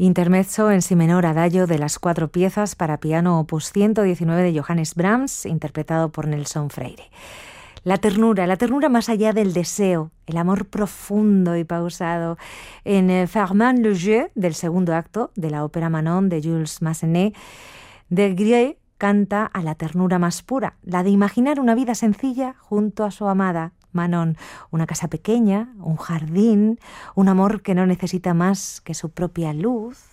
Intermezzo en si menor adagio de las 4 piezas para piano opus 119 de Johannes Brahms, interpretado por Nelson Freire. La ternura más allá del deseo, el amor profundo y pausado. En Fermant le jeu, del segundo acto de la ópera Manon de Jules Massenet, Des Grieux canta a la ternura más pura, la de imaginar una vida sencilla junto a su amada Manon, una casa pequeña, un jardín, un amor que no necesita más que su propia luz,